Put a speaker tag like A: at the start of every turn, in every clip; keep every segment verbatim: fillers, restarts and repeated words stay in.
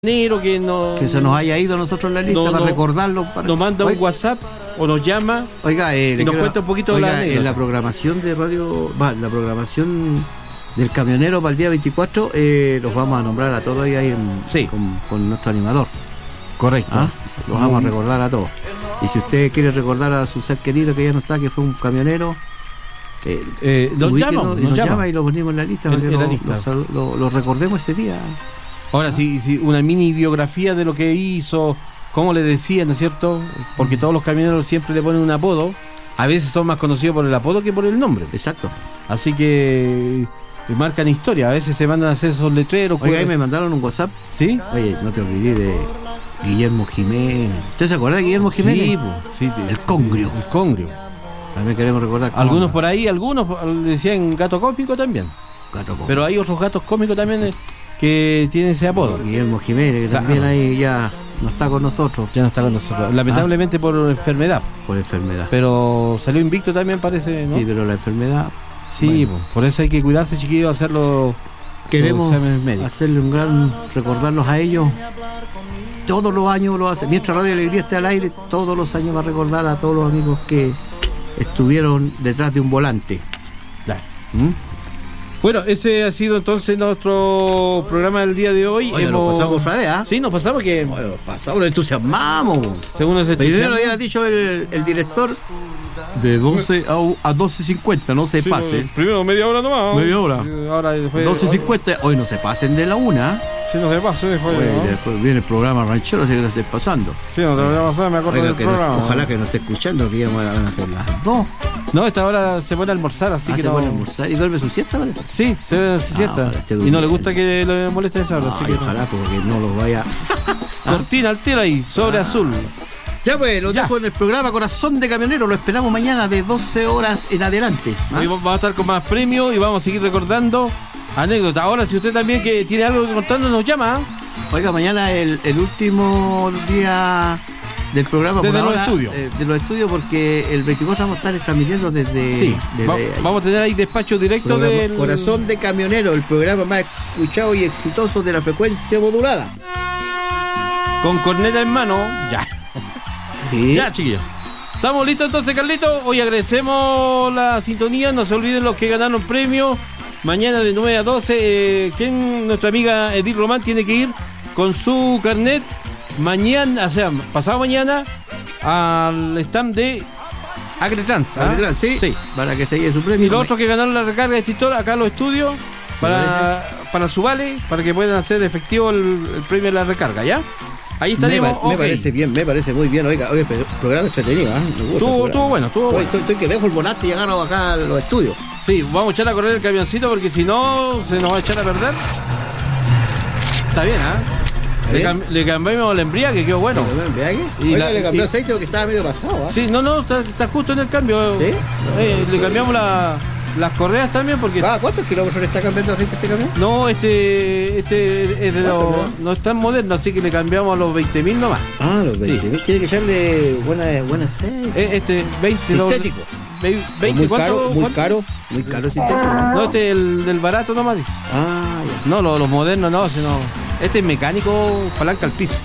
A: Que, no,
B: que se nos haya ido a nosotros en la lista no, para no, recordarlo. Para...
A: Nos manda oiga, un WhatsApp o nos llama.
B: Oiga, eh,
A: y nos quiero, cuenta un poquito
B: oiga,
A: la anécdota.
B: En la programación de radio, va, la programación del camionero para el día veinticuatro, eh, los vamos a nombrar a todos ahí, ahí en,
A: sí.
B: con, con nuestro animador.
A: Correcto.
B: ¿Ah? Los mm. vamos a recordar a todos. Y si usted quiere recordar a su ser querido que ya no está, que fue un camionero, eh,
A: eh, nos, llama, nos,
B: nos
A: llama.
B: llama y lo ponemos en la lista
A: en,
B: para que
A: en
B: lo,
A: la lista.
B: Lo, lo, lo recordemos ese día.
A: Ahora sí, sí, una mini biografía de lo que hizo, cómo le decían, ¿no es cierto? Porque todos los camioneros siempre le ponen un apodo. A veces son más conocidos por el apodo que por el nombre.
B: Exacto.
A: Así que marcan historia. A veces se mandan a hacer esos letreros.
B: Oiga, ahí me mandaron un WhatsApp.
A: ¿Sí?
B: Oye, no te olvides de Guillermo Jiménez. ¿Usted se acuerda de Guillermo Jiménez?
A: Sí, po, sí.
B: El Congrio.
A: El Congrio.
B: También queremos recordar.
A: Algunos por ahí, algunos decían gato cómico también.
B: Gato cómico.
A: Pero hay otros gatos cómicos también eh, que tienen ese apodo.
B: Guillermo Jiménez, que claro. también ahí ya no está con nosotros.
A: Ya no está con nosotros. Lamentablemente ah. por enfermedad.
B: Por enfermedad.
A: Pero salió invicto también, parece, ¿no?
B: Sí, pero la enfermedad.
A: Sí, bueno. Por eso hay que cuidarse, chiquillos, hacerlo.
B: Queremos hacerle un gran. Recordarlos a ellos. Todos los años lo hace. Mientras Radio Alegría esté al aire, todos los años va a recordar a todos los amigos que estuvieron detrás de un volante.
A: Claro. ¿Mm? Bueno, ese ha sido entonces nuestro programa del día de hoy.
B: Oye,
A: Hemos...
B: nos pasamos otra vez, ¿ah? ¿eh?
A: Sí, nos pasamos que...
B: Oye, nos pasamos, nos entusiasmamos.
A: Según nos entusiasmamos.
B: Primero había dicho el, el director de doce a doce cincuenta, no se sí, pase.
A: Primero media hora nomás.
B: Media hora.
A: Ahora después...
B: doce cincuenta, hoy no se pasen de la una.
A: Sí, no se pase. Después,
B: Oye,
A: ¿no?
B: después viene el programa ranchero, así que lo esté pasando.
A: Sí, no te lo voy a pasar, me acuerdo
B: Oiga,
A: del
B: que
A: programa.
B: No, ojalá que nos esté escuchando, que ya van a hacer las dos.
A: No, esta hora se pone a almorzar, así
B: ah,
A: que
B: se
A: no...
B: pone a almorzar y duerme su siesta, ¿vale?
A: Sí, se duerme su siesta. Ah, y no le gusta que lo moleste esa hora.
B: Ay, ojalá, no. Porque no los vaya...
A: Cortina al tiro ahí, sobre ah. azul.
B: Ya pues, lo dejo en el programa Corazón de Camionero. Lo esperamos mañana de doce horas en adelante.
A: ¿Ah? Hoy vamos a estar con más premios y vamos a seguir recordando anécdotas. Ahora, si usted también que tiene algo que contarnos, nos llama.
B: Oiga, mañana el, el último día del programa.
A: Desde
B: por
A: los
B: ahora,
A: estudios.
B: Eh, de los estudios, porque el veinticuatro vamos a estar transmitiendo desde...
A: Sí,
B: desde
A: va, vamos a tener ahí despacho directo del...
B: Corazón de Camionero, el programa más escuchado y exitoso de la frecuencia modulada.
A: Con corneta en mano, ya.
B: Sí.
A: Ya, chiquillos. ¿Estamos listos entonces, Carlito? Hoy agradecemos la sintonía. No se olviden los que ganaron premios. Mañana de nueve a doce. Eh, ¿Quién? Nuestra amiga Edith Román tiene que ir con su carnet mañana, o sea, pasado mañana, al stand de Agretrans. ¿Ah?
B: Agretrans, sí. sí. Para que esté ahí su premio.
A: Y los otros que ganaron la recarga de extintor acá en los estudios, para, para su vale, para que puedan hacer efectivo el, el premio de la recarga, ¿ya? Ahí estaríamos.
B: Me, okay. me parece bien, me parece muy bien. Oiga, oiga, programa entretenido, ¿eh?
A: Estuvo bueno, estuvo
B: bueno.
A: Estoy,
B: estoy que dejo el volante y agarro acá a los estudios.
A: Sí, vamos a echar a correr el camioncito porque si no se nos va a echar a perder. Está bien, ¿ah? ¿eh? Le, cam- le cambiamos el embriague, quedó bueno.
B: ¿El embriague? Y oiga, la, le cambió y... aceite porque estaba medio pasado, ¿eh?
A: Sí, no, no, está, está justo en el cambio.
B: ¿Sí?
A: Eh, le cambiamos la... Las correas también porque...
B: Ah, ¿cuántos kilómetros le está cambiando aceite este camión?
A: No, este este es de los...
B: No?
A: no es tan moderno, así que le cambiamos a los veinte mil nomás.
B: Ah, los veinte mil. Sí. Tiene que echarle buena, buena aceite.
A: Este, veinte...
B: Sintético.
A: veinte,
B: muy
A: ¿cuánto,
B: caro, muy
A: ¿cuánto?
B: caro, muy caro sintético.
A: No, este es el del barato nomás, dice.
B: Ah, ya.
A: No, los, los modernos no, sino... Este es mecánico, palanca al piso.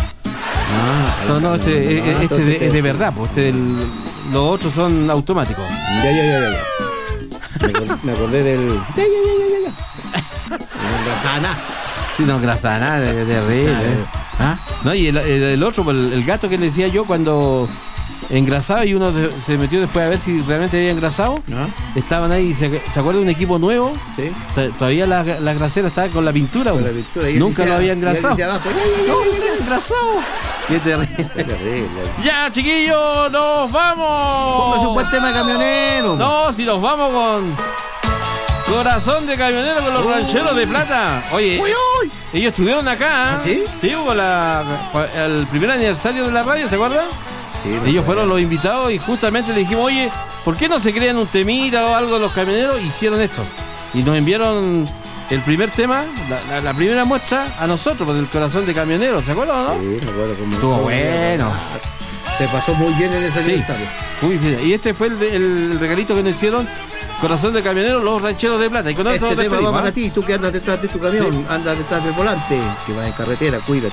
B: Ah,
A: no, no, este, no, no, no, este de, es de verdad, pues este del, los otros son automáticos.
B: Ya, ya, ya, ya, ya. Me, me acordé del... Ya, ya, ya, ya, ya. No grasa nada.
A: Sí, no grasa nada, de, de terrible.
B: ¿Ah?
A: No, y el, el, el otro, el, el gato que le decía yo cuando engrasaba y uno de, se metió después a ver si realmente había engrasado, ¿ah? Estaban ahí, ¿se, ¿se acuerda de un equipo nuevo?
B: Sí.
A: Todavía la, la grasera estaba con la pintura.
B: Con la pintura.
A: Nunca
B: decía,
A: lo había engrasado.
B: Abajo, ya, ya, ya,
A: no,
B: ya, ya,
A: está engrasado. Qué terrible.
B: Qué terrible.
A: Ya, chiquillos, nos vamos.
B: Póngase un buen tema de camionero.
A: No, si nos vamos con... Corazón de Camionero con los oh. rancheros de plata. Oye,
B: uy, uy.
A: Ellos estuvieron acá.
B: ¿Ah, sí?
A: Sí, hubo la, el primer aniversario de la radio, ¿se acuerdan? Sí, no ellos fueron los invitados y justamente le dijimos, oye, ¿por qué no se crean un temita o algo los camioneros? Hicieron esto. Y nos enviaron el primer tema, la, la, la primera muestra a nosotros, por el Corazón de Camionero, ¿se acuerdan o no?
B: Sí, me acuerdo cómo.
A: Estuvo bueno.
B: Se pasó muy bien en ese aniversario.
A: Sí, muy bien. Y este fue el, el regalito que nos hicieron Corazón de Camionero, los rancheros de plata. Y con
B: este
A: eso
B: tema va
A: despedimos,
B: para
A: ¿eh?
B: ti, tú que andas detrás de tu camión, sí. andas detrás del volante, que vas en carretera, cuídate.